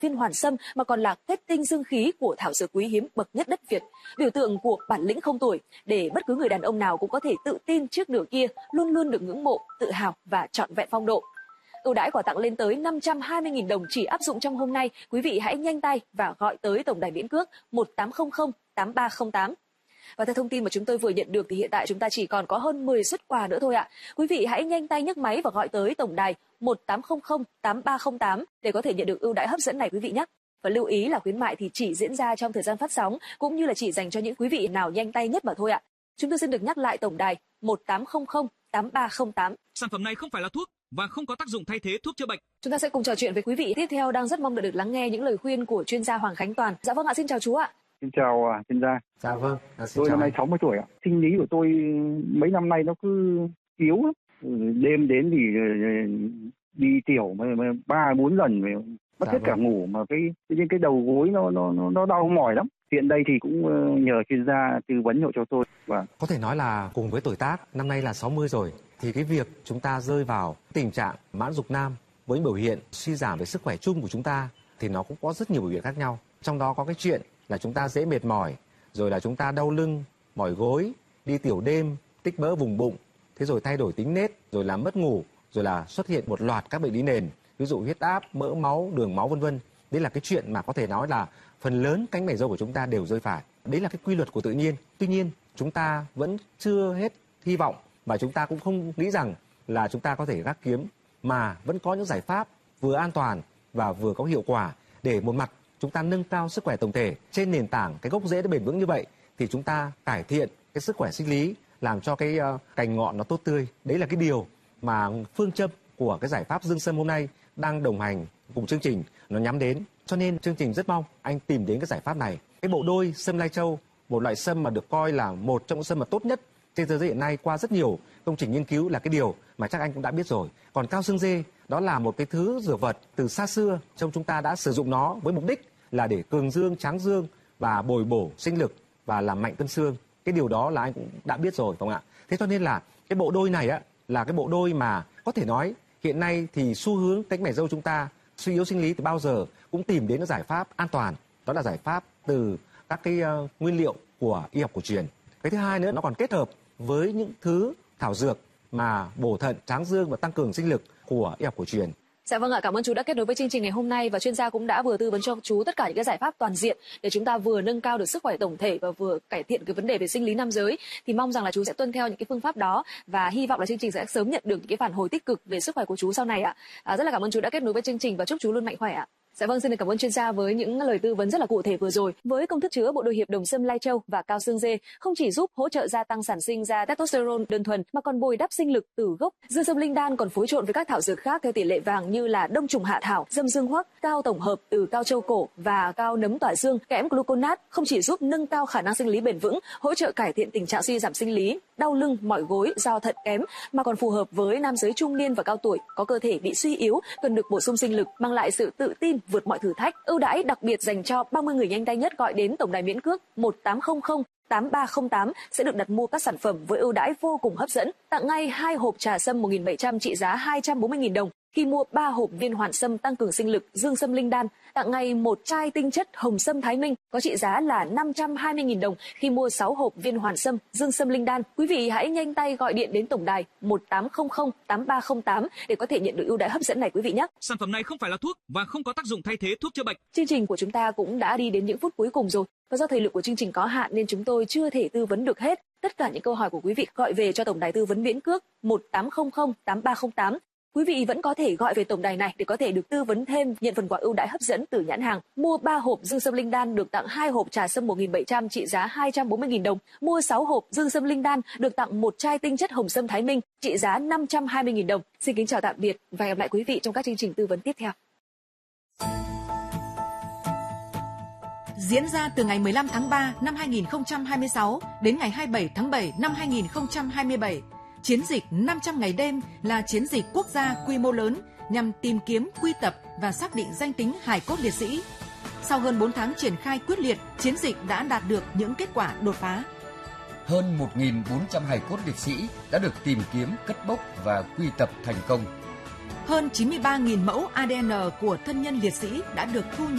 viên hoàn sâm mà còn là kết tinh dương khí của thảo dược quý hiếm bậc nhất đất Việt, biểu tượng của bản lĩnh không tuổi, để bất cứ người đàn ông nào cũng có thể tự tin trước nửa kia, luôn luôn được ngưỡng mộ, tự hào và trọn vẹn phong độ. Ưu đãi quà tặng lên tới 520.000 đồng chỉ áp dụng trong hôm nay. Quý vị hãy nhanh tay và gọi tới tổng đài miễn cước 1800 8308. Và theo thông tin mà chúng tôi vừa nhận được thì hiện tại chúng ta chỉ còn có hơn 10 suất quà nữa thôi ạ. Quý vị hãy nhanh tay nhấc máy và gọi tới tổng đài 1800 8308 để có thể nhận được ưu đãi hấp dẫn này quý vị nhé. Và lưu ý là khuyến mại thì chỉ diễn ra trong thời gian phát sóng, cũng như là chỉ dành cho những quý vị nào nhanh tay nhất mà thôi ạ. Chúng tôi xin được nhắc lại tổng đài 1800 8308. Sản phẩm này không phải là thuốc và không có tác dụng thay thế thuốc chữa bệnh. Chúng ta sẽ cùng trò chuyện với quý vị tiếp theo, đang rất mong được lắng nghe những lời khuyên của chuyên gia Hoàng Khánh Toàn. Dạ vâng ạ, xin chào chú ạ. Xin chào chuyên gia. Dạ vâng. Tôi năm nay 60 tuổi ạ. Sinh lý của tôi mấy năm nay nó cứ yếu lắm. Đêm đến thì đi tiểu mà 3-4 lần mất hết cả ngủ, mà cái đầu gối nó đau mỏi lắm. Hiện đây thì cũng nhờ chuyên gia tư vấn hộ cho tôi. Và có thể nói là cùng với tuổi tác, năm nay là 60 rồi, thì cái việc chúng ta rơi vào tình trạng mãn dục nam với biểu hiện suy giảm về sức khỏe chung của chúng ta thì nó cũng có rất nhiều biểu hiện khác nhau. Trong đó có cái chuyện là chúng ta dễ mệt mỏi, rồi là chúng ta đau lưng, mỏi gối, đi tiểu đêm, tích mỡ vùng bụng, thế rồi thay đổi tính nết, rồi là mất ngủ, rồi là xuất hiện một loạt các bệnh lý nền, ví dụ huyết áp, mỡ máu, đường máu vân vân. Đấy là cái chuyện mà có thể nói là phần lớn cánh mày râu của chúng ta đều rơi phải. Đấy là cái quy luật của tự nhiên. Tuy nhiên, chúng ta vẫn chưa hết hy vọng và chúng ta cũng không nghĩ rằng là chúng ta có thể gác kiếm, mà vẫn có những giải pháp vừa an toàn và vừa có hiệu quả để một mặt chúng ta nâng cao sức khỏe tổng thể. Trên nền tảng cái gốc rễ nó bền vững như vậy thì chúng ta cải thiện cái sức khỏe sinh lý, làm cho cái cành ngọn nó tốt tươi. Đấy là cái điều mà phương châm của cái giải pháp Dương Sâm hôm nay đang đồng hành cùng chương trình nó nhắm đến. Cho nên chương trình rất mong anh tìm đến cái giải pháp này. Cái bộ đôi sâm lai châu, một loại sâm mà được coi là một trong những sâm mà tốt nhất trên thế giới hiện nay qua rất nhiều công trình nghiên cứu, là cái điều mà chắc anh cũng đã biết rồi. Còn cao xương dê, đó là một cái thứ dược vật từ xa xưa, trong chúng ta đã sử dụng nó với mục đích là để cường dương, tráng dương và bồi bổ sinh lực và làm mạnh cân xương. Cái điều đó là anh cũng đã biết rồi, phải không ạ? Thế cho nên là cái bộ đôi này á là cái bộ đôi mà có thể nói hiện nay thì xu hướng cánh mày râu chúng ta suy yếu sinh lý thì bao giờ cũng tìm đến cái giải pháp an toàn, đó là giải pháp từ các cái nguyên liệu của y học cổ truyền. Cái thứ hai nữa, nó còn kết hợp với những thứ thảo dược mà bổ thận, tráng dương và tăng cường sinh lực của y học cổ truyền. Dạ vâng ạ, cảm ơn chú đã kết nối với chương trình ngày hôm nay, và chuyên gia cũng đã vừa tư vấn cho chú tất cả những cái giải pháp toàn diện để chúng ta vừa nâng cao được sức khỏe tổng thể và vừa cải thiện cái vấn đề về sinh lý nam giới. Thì mong rằng là chú sẽ tuân theo những cái phương pháp đó và hy vọng là chương trình sẽ sớm nhận được những cái phản hồi tích cực về sức khỏe của chú sau này ạ. Rất là cảm ơn chú đã kết nối với chương trình và chúc chú luôn mạnh khỏe ạ. Dạ vâng, xin cảm ơn chuyên gia với những lời tư vấn rất là cụ thể vừa rồi. Với công thức chứa bộ đôi hiệp đồng sâm lai châu và cao xương dê không chỉ giúp hỗ trợ gia tăng sản sinh ra testosterone đơn thuần mà còn bồi đắp sinh lực từ gốc. Dương sâm linh đan còn phối trộn với các thảo dược khác theo tỷ lệ vàng như là đông trùng hạ thảo, dâm dương hoắc, cao tổng hợp từ cao châu cổ và cao nấm tỏa xương, kẽm gluconat không chỉ giúp nâng cao khả năng sinh lý bền vững, hỗ trợ cải thiện tình trạng suy giảm sinh lý, đau lưng, mỏi gối do thận kém, mà còn phù hợp với nam giới trung niên và cao tuổi có cơ thể bị suy yếu, cần được bổ sung sinh lực, mang lại sự tự tin vượt mọi thử thách. Ưu đãi đặc biệt dành cho 30 người nhanh tay nhất gọi đến tổng đài miễn cước 1800 8308 sẽ được đặt mua các sản phẩm với ưu đãi vô cùng hấp dẫn. Tặng ngay 2 hộp trà sâm 1.700 trị giá 240.000 đồng. Khi mua 3 hộp viên hoàn sâm tăng cường sinh lực Dương sâm linh đan, tặng ngay 1 chai tinh chất hồng sâm Thái Minh có trị giá là 520.000 đồng. Khi mua 6 hộp viên hoàn sâm Dương sâm linh đan, quý vị hãy nhanh tay gọi điện đến tổng đài 1800 8308 để có thể nhận được ưu đãi hấp dẫn này quý vị nhé. Sản phẩm này không phải là thuốc và không có tác dụng thay thế thuốc chữa bệnh. Chương trình của chúng ta cũng đã đi đến những phút cuối cùng rồi, và do thời lượng của chương trình có hạn nên chúng tôi chưa thể tư vấn được hết tất cả những câu hỏi của quý vị. Gọi về cho tổng đài tư vấn miễn cước 1800 8308. Quý vị vẫn có thể gọi về tổng đài này để có thể được tư vấn thêm, nhận phần quà ưu đãi hấp dẫn từ nhãn hàng. Mua 3 hộp Dương sâm linh đan được tặng 2 hộp trà sâm 1.700 trị giá 240.000 đồng. Mua 6 hộp Dương sâm linh đan được tặng 1 chai tinh chất hồng sâm Thái Minh trị giá 520.000 đồng. Xin kính chào tạm biệt và hẹn gặp lại quý vị trong các chương trình tư vấn tiếp theo. Diễn ra từ ngày 15 tháng 3 năm 2026 đến ngày 27 tháng 7 năm 2027. Chiến dịch 500 ngày đêm là chiến dịch quốc gia quy mô lớn nhằm tìm kiếm, quy tập và xác định danh tính hài cốt liệt sĩ. Sau hơn 4 tháng triển khai quyết liệt, chiến dịch đã đạt được những kết quả đột phá. Hơn 1.400 hài cốt liệt sĩ đã được tìm kiếm, cất bốc và quy tập thành công. Hơn 93.000 mẫu ADN của thân nhân liệt sĩ đã được thu nhận.